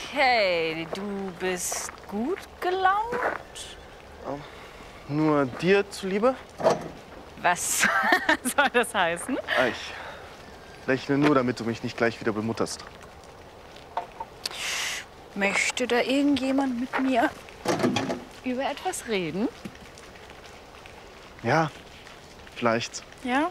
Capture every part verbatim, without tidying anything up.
Okay, du bist gut gelaunt? Oh, nur dir zuliebe? Was soll das heißen? Ah, ich lächle nur, damit du mich nicht gleich wieder bemutterst. Möchte da irgendjemand mit mir über etwas reden? Ja, vielleicht. Ja?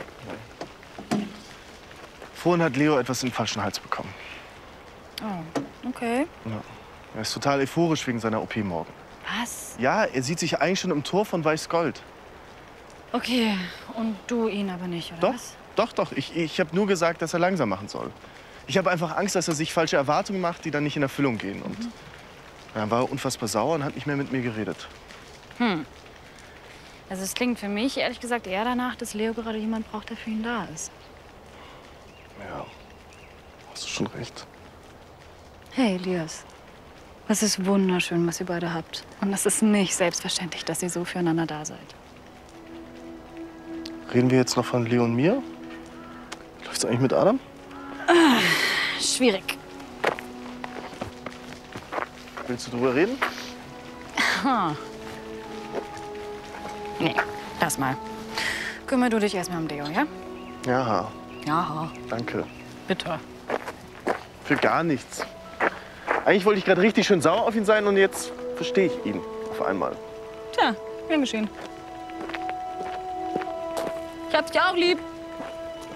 Vorhin hat Leo etwas in den falschen Hals bekommen. Oh, okay. Ja. Er ist total euphorisch wegen seiner O P morgen. Was? Ja, er sieht sich eigentlich schon im Tor von Weiß-Gold. Okay, und du ihn aber nicht, oder Doch, was? doch, doch. Ich, ich habe nur gesagt, dass er langsam machen soll. Ich habe einfach Angst, dass er sich falsche Erwartungen macht, die dann nicht in Erfüllung gehen. Und Mhm. dann war er unfassbar sauer und hat nicht mehr mit mir geredet. Hm. Also es klingt für mich, ehrlich gesagt, eher danach, dass Leo gerade jemand braucht, der für ihn da ist. Ja, hast du schon recht. Hey, Elias. Es ist wunderschön, was ihr beide habt. Und es ist nicht selbstverständlich, dass ihr so füreinander da seid. Reden wir jetzt noch von Leo und mir? Läuft's eigentlich mit Adam? Ah, schwierig. Willst du drüber reden? Aha. Nee, lass mal. Kümmer du dich erstmal um Leo, ja? Ja. Ja. Danke. Bitte. Für gar nichts. Eigentlich wollte ich gerade richtig schön sauer auf ihn sein und jetzt verstehe ich ihn auf einmal. Tja, gern geschehen. Ich hab's dir auch lieb.